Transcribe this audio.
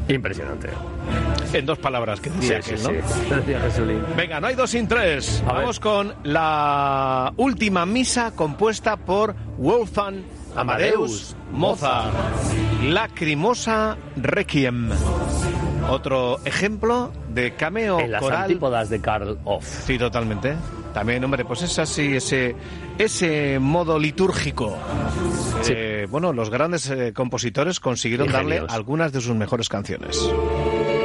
Impresionante. En 2 palabras, que decía aquel, ¿no? Decía Jesulín. Venga, no hay 2 sin 3. Vamos con la última misa compuesta por Wolfgang Amadeus Mozart. Lacrimosa Requiem. Otro ejemplo de cameo En las coral. antípodas de Karl Orff. Sí, totalmente. También, hombre, pues es así, ese modo litúrgico. Sí. Bueno, los grandes compositores consiguieron darle Ingenios. algunas de sus mejores canciones.